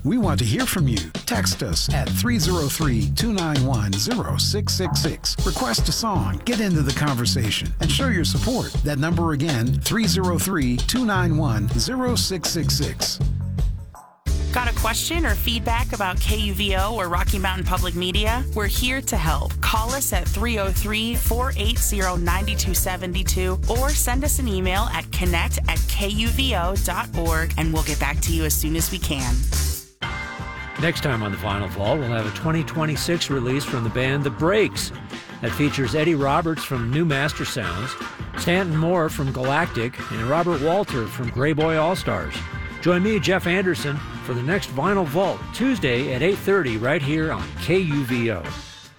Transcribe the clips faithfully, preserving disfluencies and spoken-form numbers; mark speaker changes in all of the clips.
Speaker 1: We want to hear from you. Text us at three oh three, two nine one, oh six six six. Request a song, get into the conversation, and show your support. That number again, three oh three, two nine one, oh six six six.
Speaker 2: Got a question or feedback about K U V O or Rocky Mountain Public Media? We're here to help. Call us at three oh three, four eight zero, nine two seven two or send us an email at connect at K U V O dot org and we'll get back to you as soon as we can.
Speaker 3: Next time on The Final Vault, we'll have a twenty twenty-six release from the band The Breaks that features Eddie Roberts from New Master Sounds, Stanton Moore from Galactic, and Robert Walter from Grey Boy All-Stars. Join me, Jeff Anderson, for the next Vinyl Vault, Tuesday at eight thirty, right here on K U V O.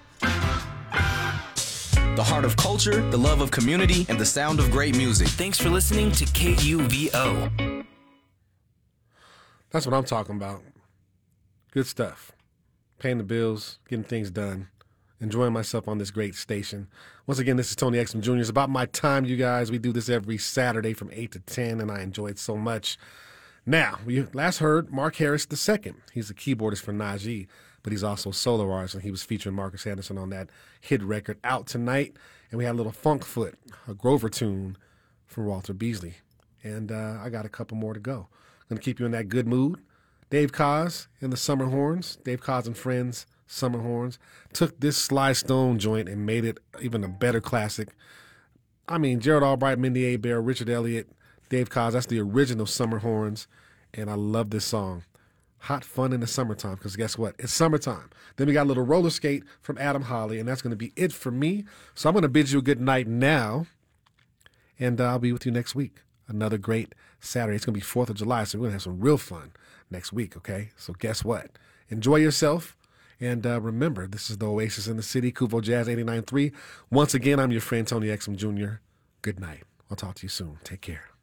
Speaker 4: The heart of culture, the love of community, and the sound of great music.
Speaker 5: Thanks for listening to K U V O.
Speaker 6: That's what I'm talking about. Good stuff. Paying the bills, getting things done, enjoying myself on this great station. Once again, this is Tony Exum Junior It's about my time, you guys. We do this every Saturday from eight to ten, and I enjoy it so much. Now, we last heard Mark Harris the second. He's the keyboardist for Najee, but he's also a solo artist, and he was featuring Marcus Anderson on that hit record Out Tonight. And we had a little Funk Foot, a Grover tune from Walter Beasley. And uh, I got a couple more to go. Going to keep you in that good mood. Dave Koz and the Summer Horns, Dave Koz and Friends, Summer Horns, took this Sly Stone joint and made it even a better classic. I mean, Gerald Albright, Mindy Abair, Richard Elliott, Dave Koz, that's the original Summer Horns, and I love this song. Hot fun in the summertime, because guess what? It's summertime. Then we got a little Roller Skate from Adam Holly, and that's going to be it for me. So I'm going to bid you a good night now, and uh, I'll be with you next week. Another great Saturday. It's going to be fourth of July, so we're going to have some real fun next week, okay? So guess what? Enjoy yourself, and uh, remember, this is the Oasis in the City, Kuvo Jazz eighty-nine point three. Once again, I'm your friend, Tony Exum Junior Good night. I'll talk to you soon. Take care.